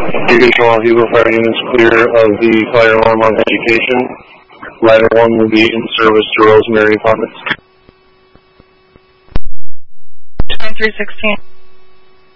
You control all Hugo Fire units clear of the fire alarm on Education. Ladder 1 will be in service to Rosemary Apartments. 2316.